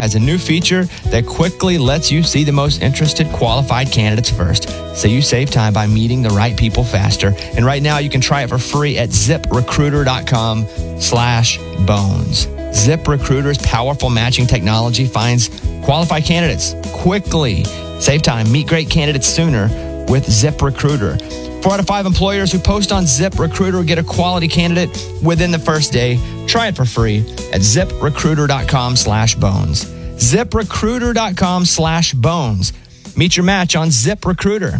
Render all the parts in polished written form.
has a new feature that quickly lets you see the most interested qualified candidates first, so you save time by meeting the right people faster. And right now, you can try it for free at ZipRecruiter.com/bones. ZipRecruiter's powerful matching technology finds qualified candidates quickly. Save time, meet great candidates sooner with ZipRecruiter. 4 out of 5 employers who post on ZipRecruiter get a quality candidate within the first day. Try it for free at ZipRecruiter.com/bones. ZipRecruiter.com/bones. Meet your match on ZipRecruiter.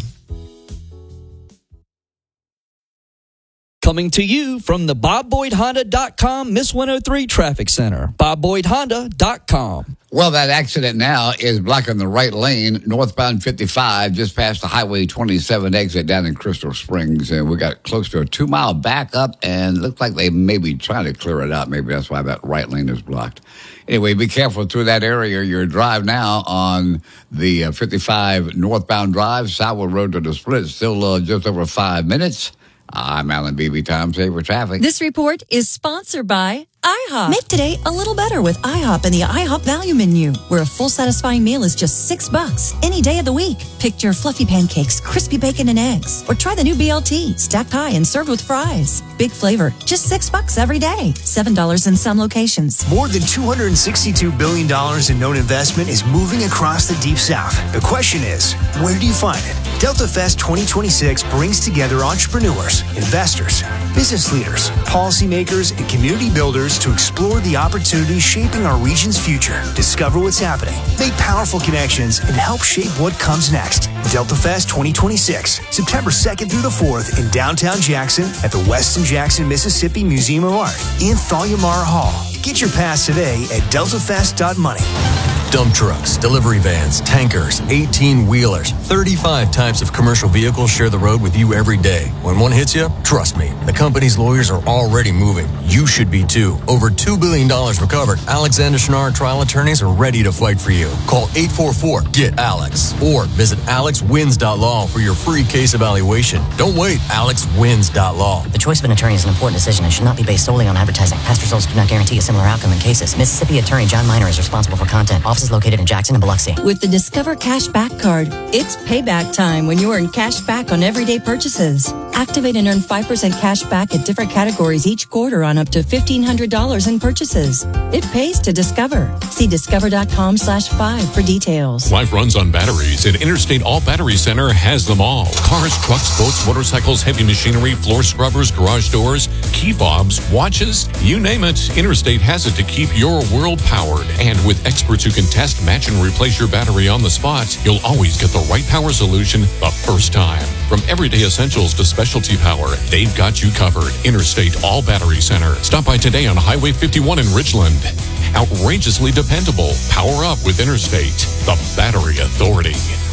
Coming to you from the BobBoydHonda.com Miss 103 Traffic Center. BobBoydHonda.com. Well, that accident now is blocking the right lane, northbound 55, just past the Highway 27 exit down in Crystal Springs. And we got close to a 2-mile backup, and looks like they may be trying to clear it out. Maybe that's why that right lane is blocked. Anyway, be careful through that area. Your drive now on the 55 northbound drive, Southwood Road to the Split, still just over 5 minutes. I'm Alan Beebe, Time Saver Traffic. This report is sponsored by IHOP. Make today a little better with IHOP and the IHOP Value Menu, where a full satisfying meal is just $6 any day of the week. Pick your fluffy pancakes, crispy bacon and eggs, or try the new BLT, stacked high and served with fries. Big flavor, just $6 every day. $7 in some locations. More than $262 billion in known investment is moving across the Deep South. The question is, where do you find it? Delta Fest 2026 brings together entrepreneurs, investors, business leaders, policymakers, and community builders to explore the opportunities shaping our region's future, discover what's happening, make powerful connections, and help shape what comes next. Delta Fest 2026, September 2nd through the 4th in downtown Jackson at the Weston Jackson, Mississippi Museum of Art in Thalia-Mara Hall. Get your pass today at deltafest.money. Dump trucks, delivery vans, tankers, 18-wheelers, 35 types of commercial vehicles share the road with you every day. When one hits you, trust me, the company's lawyers are already moving. You should be too. Over $2 billion recovered. Alexander Schnarr trial attorneys are ready to fight for you. Call 844-GET-ALEX or visit alexwins.law for your free case evaluation. Don't wait. alexwins.law. The choice of an attorney is an important decision and should not be based solely on advertising. Past results do not guarantee a similar outcome in cases. Mississippi Attorney John Miner is responsible for content. Office is located in Jackson and Biloxi. With the Discover Cash Back Card, it's payback time when you earn cash back on everyday purchases. Activate and earn 5% cash back at different categories each quarter on up to $1,500 in purchases. It pays to Discover. See discover.com/5 for details. Life runs on batteries, and Interstate All Battery Center has them all. Cars, trucks, boats, motorcycles, heavy machinery, floor scrubbers, garage doors, key fobs, watches, you name it. Interstate has it to keep your world powered. And with experts who can test, match, and replace your battery on the spot, you'll always get the right power solution the first time. From everyday essentials to specialty power, they've got you covered. Interstate All Battery Center. Stop by today on Highway 51 in Ridgeland. Outrageously dependable. Power up with Interstate, the battery authority.